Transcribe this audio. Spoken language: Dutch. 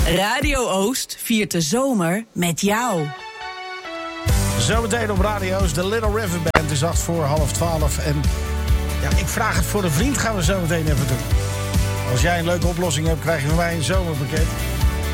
Radio Oost viert de zomer met jou. Zometeen op Radio Oost, de Little River Band. Het is 11:45. En ja, ik vraag het voor een vriend, gaan we zo meteen even doen. Als jij een leuke oplossing hebt, krijg je van mij een zomerpakket.